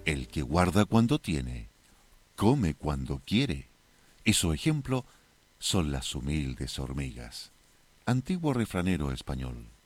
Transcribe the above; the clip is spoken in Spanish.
El que guarda cuando tiene, come cuando quiere. Y su ejemplo son las humildes hormigas. Antiguo refranero español.